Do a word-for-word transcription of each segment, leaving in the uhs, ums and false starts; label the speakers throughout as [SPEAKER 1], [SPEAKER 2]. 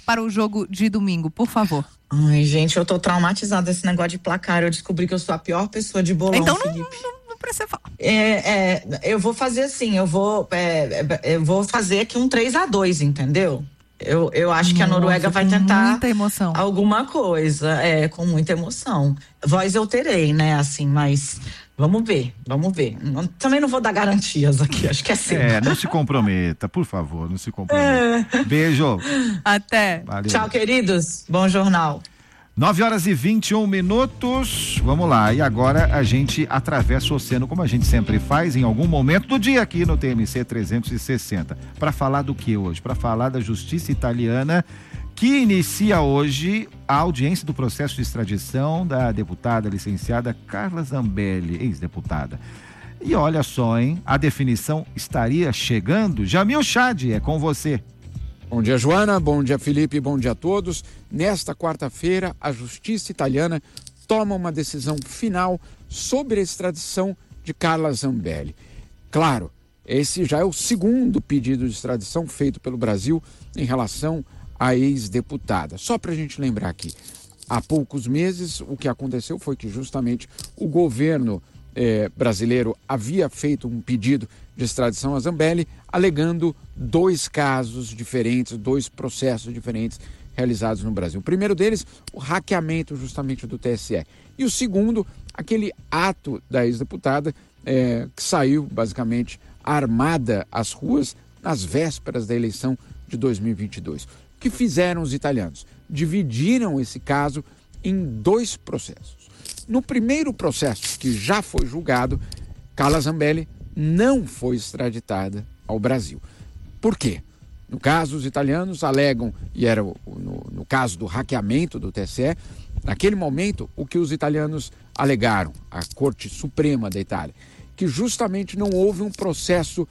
[SPEAKER 1] para o jogo de domingo, por favor.
[SPEAKER 2] Ai, gente, eu tô traumatizada desse negócio de placar. Eu descobri que eu sou a pior pessoa de bolão,
[SPEAKER 1] então,
[SPEAKER 2] Felipe.
[SPEAKER 1] Não, não, não precisa falar.
[SPEAKER 2] É, é, eu vou fazer assim, eu vou, é, eu vou fazer aqui um três a dois, entendeu? Eu, eu acho Nossa, que a Noruega vai tentar
[SPEAKER 1] muita emoção.
[SPEAKER 2] alguma coisa, é, com muita emoção. Voz eu terei, né, assim, mas vamos ver, vamos ver. Não, também não vou dar garantias aqui, acho que é cedo.
[SPEAKER 3] É, não se comprometa, por favor, não se comprometa. É. Beijo.
[SPEAKER 1] Até.
[SPEAKER 2] Valeu. Tchau, queridos. Bom jornal.
[SPEAKER 3] nove horas e vinte e um minutos, vamos lá, e agora a gente atravessa o oceano, como a gente sempre faz em algum momento do dia aqui no T M C trezentos e sessenta, para falar do que hoje? Para falar da justiça italiana, que inicia hoje a audiência do processo de extradição da deputada licenciada Carla Zambelli, ex-deputada. E olha só, hein, a definição estaria chegando. Jamil Chad, é com você.
[SPEAKER 4] Bom dia, Joana. Bom dia, Felipe. Bom dia a todos. Nesta quarta-feira, a Justiça italiana toma uma decisão final sobre a extradição de Carla Zambelli. Claro, esse já é o segundo pedido de extradição feito pelo Brasil em relação à ex-deputada. Só para a gente lembrar aqui, há poucos meses o que aconteceu foi que justamente o governo eh, brasileiro havia feito um pedido de extradição a Zambelli, alegando dois casos diferentes, dois processos diferentes realizados no Brasil. O primeiro deles, o hackeamento justamente do T S E. E o segundo, aquele ato da ex-deputada é, que saiu basicamente armada às ruas nas vésperas da eleição de dois mil e vinte e dois. O que fizeram os italianos? Dividiram esse caso em dois processos. No primeiro processo, que já foi julgado, Carla Zambelli não foi extraditada ao Brasil. Por quê? No caso, os italianos alegam, e era no, no caso do hackeamento do T S E, naquele momento, o que os italianos alegaram, a Corte Suprema da Itália, que justamente não houve um processo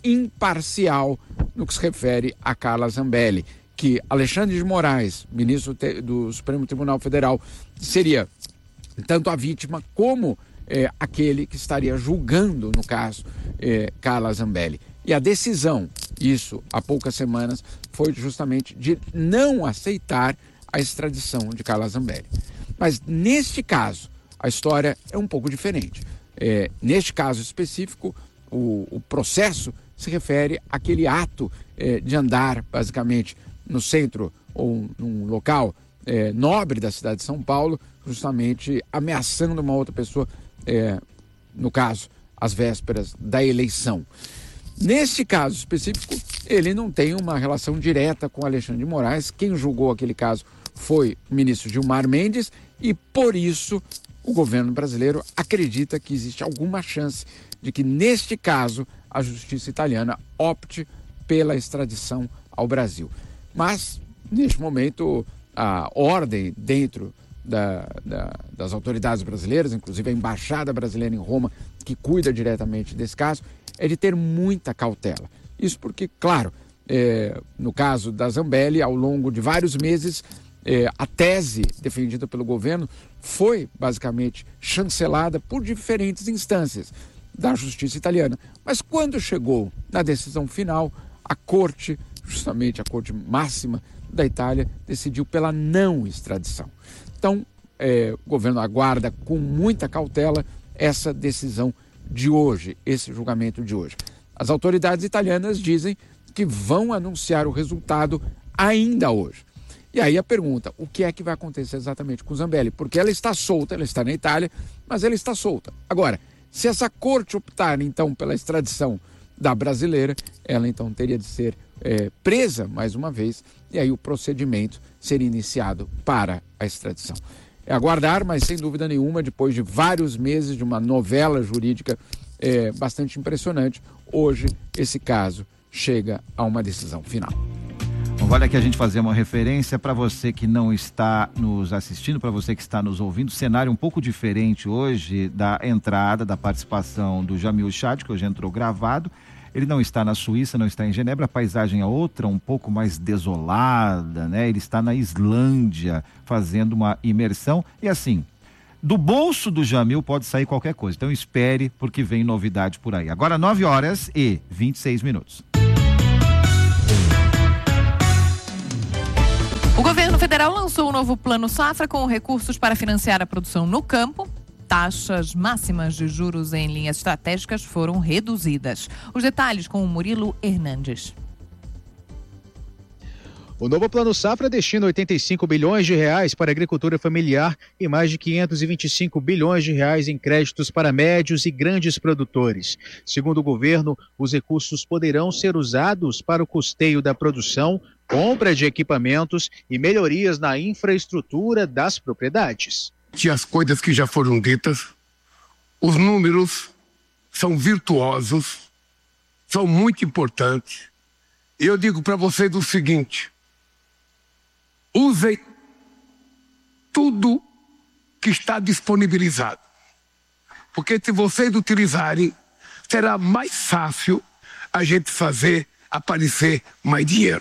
[SPEAKER 4] imparcial no que se refere a Carla Zambelli, que Alexandre de Moraes, ministro do Supremo Tribunal Federal, seria tanto a vítima como É, aquele que estaria julgando, no caso, é, Carla Zambelli. E a decisão, isso há poucas semanas, foi justamente de não aceitar a extradição de Carla Zambelli. Mas neste caso, a história é um pouco diferente. É, neste caso específico, o, o processo se refere àquele ato é, de andar, basicamente, no centro ou num local é, nobre da cidade de São Paulo, justamente ameaçando uma outra pessoa, É, no caso, às vésperas da eleição. Neste caso específico, ele não tem uma relação direta com Alexandre de Moraes. Quem julgou aquele caso foi o ministro Gilmar Mendes e, por isso, o governo brasileiro acredita que existe alguma chance de que, neste caso, a justiça italiana opte pela extradição ao Brasil. Mas, neste momento, a ordem dentro Da, da, das autoridades brasileiras, inclusive a embaixada brasileira em Roma, que cuida diretamente desse caso, é de ter muita cautela. Isso porque, claro, é, no caso da Zambelli, ao longo de vários meses, é, a tese defendida pelo governo foi basicamente chancelada por diferentes instâncias da justiça italiana. Mas quando chegou na decisão final, a corte, justamente a corte máxima da Itália, decidiu pela não extradição. Então, é, o governo aguarda com muita cautela essa decisão de hoje, esse julgamento de hoje. As autoridades italianas dizem que vão anunciar o resultado ainda hoje. E aí a pergunta, o que é que vai acontecer exatamente com Zambelli? Porque ela está solta, ela está na Itália, mas ela está solta. Agora, se essa corte optar, então, pela extradição da brasileira, ela então teria de ser é, presa mais uma vez, e aí o procedimento seria iniciado para a extradição. É aguardar, mas sem dúvida nenhuma, depois de vários meses de uma novela jurídica é, bastante impressionante, hoje esse caso chega a uma decisão final.
[SPEAKER 3] Bom, vale aqui a gente fazer uma referência para você que não está nos assistindo, para você que está nos ouvindo, cenário um pouco diferente hoje da entrada, da participação do Jamil Chad, que hoje entrou gravado. Ele não está na Suíça, não está em Genebra, a paisagem é outra, um pouco mais desolada, né? Ele está na Islândia fazendo uma imersão e assim, do bolso do Jamil pode sair qualquer coisa, então espere porque vem novidade por aí. Agora nove horas e vinte e seis minutos.
[SPEAKER 1] O governo federal lançou o novo Plano Safra com recursos para financiar a produção no campo. Taxas máximas de juros em linhas estratégicas foram reduzidas. Os detalhes com o Murilo Hernandes.
[SPEAKER 5] O novo Plano Safra destina oitenta e cinco bilhões de reais para a agricultura familiar e mais de quinhentos e vinte e cinco bilhões de reais em créditos para médios e grandes produtores. Segundo o governo, os recursos poderão ser usados para o custeio da produção, compra de equipamentos e melhorias na infraestrutura das propriedades.
[SPEAKER 6] As coisas que já foram ditas, os números são virtuosos, são muito importantes. Eu digo para vocês o seguinte: usem tudo que está disponibilizado, porque se vocês utilizarem, será mais fácil a gente fazer aparecer mais dinheiro.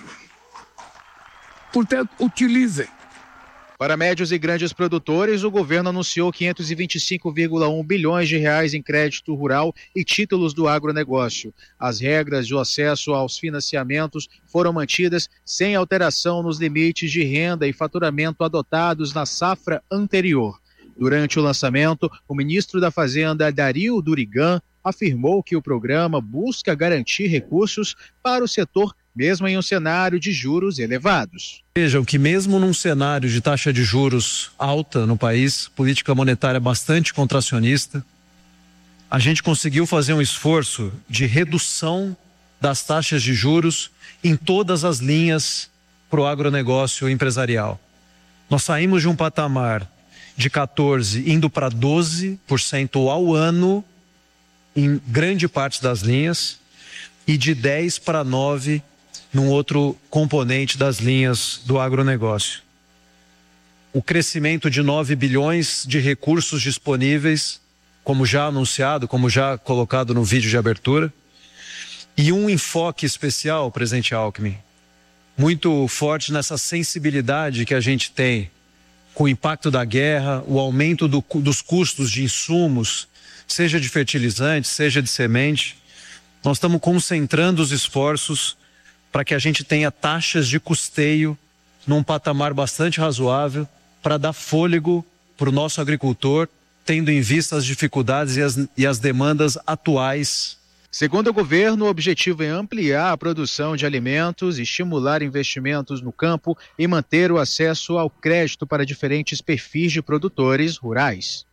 [SPEAKER 6] Portanto, utilizem.
[SPEAKER 5] Para médios e grandes produtores, o governo anunciou quinhentos e vinte e cinco vírgula um bilhões de reais em crédito rural e títulos do agronegócio. As regras de acesso aos financiamentos foram mantidas sem alteração nos limites de renda e faturamento adotados na safra anterior. Durante o lançamento, o ministro da Fazenda, Dario Durigan, afirmou que o programa busca garantir recursos para o setor mesmo em um cenário de juros elevados.
[SPEAKER 7] Vejam que mesmo num cenário de taxa de juros alta no país, política monetária bastante contracionista, a gente conseguiu fazer um esforço de redução das taxas de juros em todas as linhas para o agronegócio empresarial. Nós saímos de um patamar de quatorze por cento indo para doze por cento ao ano em grande parte das linhas e de dez para nove por cento num outro componente das linhas do agronegócio. O crescimento de nove bilhões de recursos disponíveis, como já anunciado, como já colocado no vídeo de abertura, e um enfoque especial, presidente Alckmin, muito forte nessa sensibilidade que a gente tem com o impacto da guerra, o aumento do, dos custos de insumos, seja de fertilizante, seja de semente. Nós estamos concentrando os esforços para que a gente tenha taxas de custeio num patamar bastante razoável para dar fôlego para o nosso agricultor, tendo em vista as dificuldades e as, e as demandas atuais.
[SPEAKER 5] Segundo o governo, o objetivo é ampliar a produção de alimentos, estimular investimentos no campo e manter o acesso ao crédito para diferentes perfis de produtores rurais.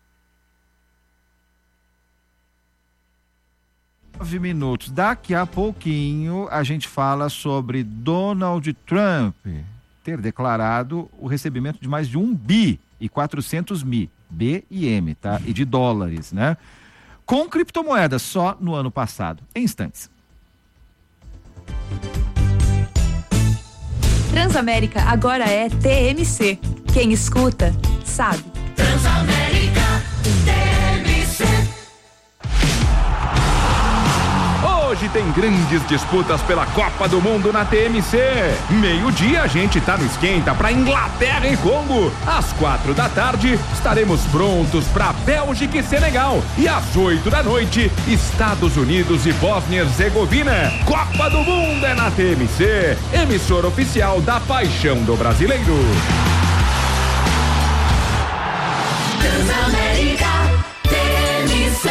[SPEAKER 3] Nove minutos. Daqui a pouquinho a gente fala sobre Donald Trump ter declarado o recebimento de mais de um bi e quatrocentos mil, B e M, tá? E de dólares, né? Com criptomoedas só no ano passado. Em instantes.
[SPEAKER 8] Transamérica agora é T M C. Quem escuta, sabe.
[SPEAKER 9] Transamérica T M C.
[SPEAKER 10] Hoje tem grandes disputas pela Copa do Mundo na T M C. Meio-dia a gente tá no esquenta para Inglaterra e Congo. Às quatro da tarde estaremos prontos para Bélgica e Senegal. E às oito da noite, Estados Unidos e Bósnia e Herzegovina. Copa do Mundo é na T M C, emissora oficial da paixão do brasileiro.
[SPEAKER 9] Transamérica T M C.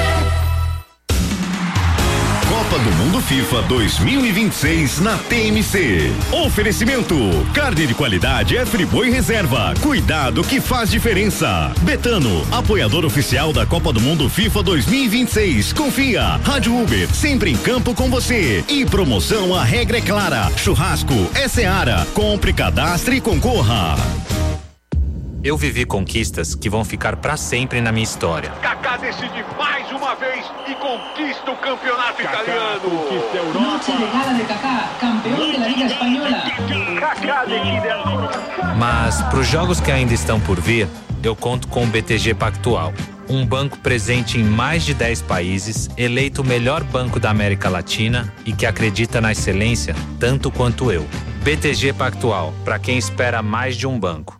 [SPEAKER 11] Copa do Mundo FIFA dois mil e vinte e seis na T M C. Oferecimento: carne de qualidade é Friboi Reserva. Cuidado que faz diferença. Betano, apoiador oficial da Copa do Mundo FIFA dois mil e vinte e seis. Confia. Rádio Uber, sempre em campo com você. E promoção, a regra é clara. Churrasco é Seara. Compre, cadastre e concorra.
[SPEAKER 12] Eu vivi conquistas que vão ficar para sempre na minha história.
[SPEAKER 10] Kaká decide mais uma vez e conquista o campeonato Kaká italiano. Conquista a Europa.
[SPEAKER 13] Noche de gala de Kaká, campeão da Liga Espanhola.
[SPEAKER 10] Kaká decide.
[SPEAKER 12] Mas para os jogos que ainda estão por vir, eu conto com o B T G Pactual, um banco presente em mais de dez países, eleito o melhor banco da América Latina e que acredita na excelência tanto quanto eu. B T G Pactual, para quem espera mais de um banco.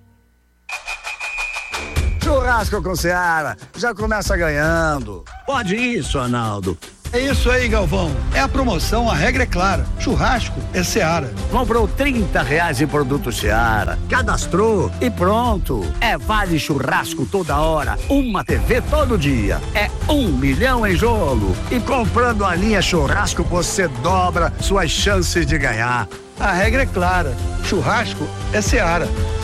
[SPEAKER 14] Churrasco com Seara, já começa ganhando.
[SPEAKER 15] Pode isso, Arnaldo.
[SPEAKER 14] É isso aí, Galvão. É a promoção, a regra é clara. Churrasco é Seara.
[SPEAKER 15] Comprou trinta reais em produto Seara, cadastrou e pronto. É vale churrasco toda hora, uma T V todo dia. É um milhão em jogo. E comprando a linha churrasco, você dobra suas chances de ganhar.
[SPEAKER 14] A regra é clara. Churrasco é Seara.